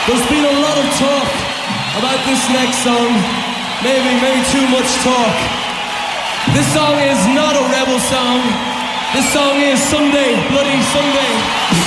There's been a lot of talk about this next song. Maybe too much talk. This song is not a rebel song. This song is Sunday, Bloody Sunday.